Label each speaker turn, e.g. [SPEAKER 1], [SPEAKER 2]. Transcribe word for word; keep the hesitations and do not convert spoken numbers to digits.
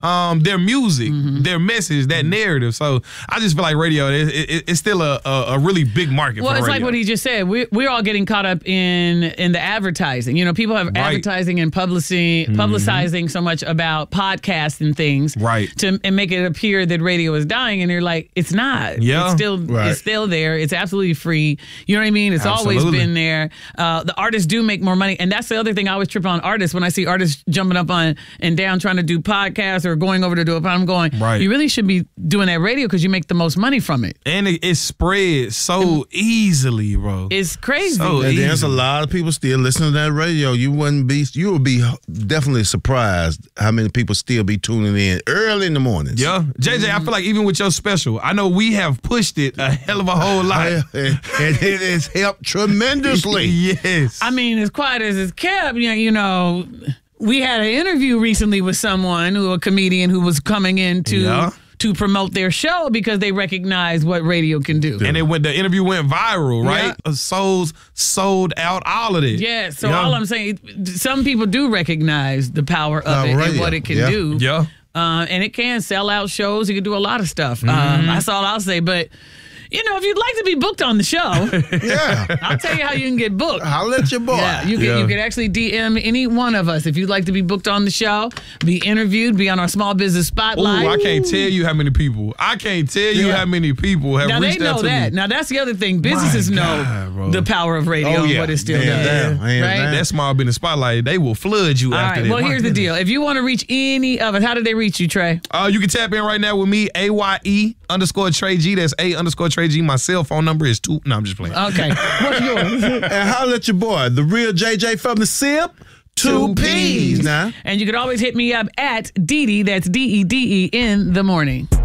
[SPEAKER 1] um, their music, mm-hmm. their message, that narrative. So I just feel like radio, it, it, it's still a, a, a really big market
[SPEAKER 2] well,
[SPEAKER 1] for radio.
[SPEAKER 2] Well, it's like what he just said. We're, we're all getting caught up in in the advertising. You know, people have
[SPEAKER 1] right.
[SPEAKER 2] advertising and publicizing, mm-hmm. publicizing so much about podcasts and things
[SPEAKER 1] right.
[SPEAKER 2] to and make it appear that radio is dying. And you're like, it's not.
[SPEAKER 1] Yeah.
[SPEAKER 2] It's still,
[SPEAKER 3] right.
[SPEAKER 2] it's still there. It's absolutely free. You know what I mean? It's
[SPEAKER 1] Absolutely.
[SPEAKER 2] always been there. Uh, the artists do make more money. And that's the other thing I always trip on artists when I see artists jumping up on and down trying to do podcasts or going over to do a I'm going,
[SPEAKER 1] right.
[SPEAKER 2] you really should be doing that radio because you make the most money from it.
[SPEAKER 1] And it, it spreads so easily, bro.
[SPEAKER 2] It's crazy.
[SPEAKER 1] So
[SPEAKER 3] and
[SPEAKER 1] easy.
[SPEAKER 3] there's a lot of people still listening to that radio. You wouldn't be, you would be definitely surprised how many people still be tuning in early in the mornings.
[SPEAKER 1] Yeah. J J, I feel like even with your special, I know we have pushed it a hell of a whole lot.
[SPEAKER 3] and it has helped tremendously.
[SPEAKER 1] Yes.
[SPEAKER 2] I mean, as quiet as it's kept, you know, you know we had an interview recently with someone, who a comedian who was coming in to,
[SPEAKER 1] yeah.
[SPEAKER 2] to promote their show because they recognized what radio can do.
[SPEAKER 1] And it went, the interview went viral, right?
[SPEAKER 2] Yeah.
[SPEAKER 1] Souls sold out, all of it.
[SPEAKER 2] Yeah, so
[SPEAKER 1] yeah.
[SPEAKER 2] all I'm saying, some people do recognize the power of
[SPEAKER 3] Uh,
[SPEAKER 2] it
[SPEAKER 3] radio.
[SPEAKER 2] and what it can
[SPEAKER 3] Yeah.
[SPEAKER 2] do.
[SPEAKER 1] Yeah.
[SPEAKER 2] Uh, and it can sell out shows. It can do a lot of stuff.
[SPEAKER 1] Mm-hmm.
[SPEAKER 2] Um, that's all I'll say. But, you know, if you'd like to be booked on the show,
[SPEAKER 3] Yeah.
[SPEAKER 2] I'll tell you how you can get booked.
[SPEAKER 3] I'll let your boy.
[SPEAKER 2] Yeah, you can,
[SPEAKER 1] Yeah.
[SPEAKER 2] you can actually D M any one of us if you'd like to be booked on the show, be interviewed, be on our small business
[SPEAKER 1] Ooh,
[SPEAKER 2] spotlight.
[SPEAKER 1] I can't tell you how many people. I can't tell you
[SPEAKER 2] Yeah.
[SPEAKER 1] how many people have
[SPEAKER 2] Now they
[SPEAKER 1] reached
[SPEAKER 2] know
[SPEAKER 1] out to
[SPEAKER 2] that.
[SPEAKER 1] me.
[SPEAKER 2] Now that's the other thing. Businesses
[SPEAKER 1] My
[SPEAKER 2] know
[SPEAKER 1] God, bro.
[SPEAKER 2] the power of radio
[SPEAKER 3] Oh,
[SPEAKER 2] and
[SPEAKER 3] yeah.
[SPEAKER 2] what it still
[SPEAKER 3] Hands
[SPEAKER 2] does.
[SPEAKER 3] down, hands
[SPEAKER 2] right?
[SPEAKER 3] down.
[SPEAKER 1] That small business spotlight, they will flood you
[SPEAKER 2] All
[SPEAKER 1] after
[SPEAKER 2] right.
[SPEAKER 1] that.
[SPEAKER 2] Well,
[SPEAKER 1] My
[SPEAKER 2] here's the
[SPEAKER 1] goodness.
[SPEAKER 2] deal. If you want to reach any of us, how did they reach you, Trey?
[SPEAKER 1] Uh, you can tap in right now with me, A Y E underscore Trey G. That's A underscore Trey G. My cell phone number is two. No, I'm just playing.
[SPEAKER 2] Okay. What's yours?
[SPEAKER 3] And holler at your boy, the real J J from the SIP. Two P's now.
[SPEAKER 2] And you can always hit me up at Dee Dee, that's D E D E, in the morning.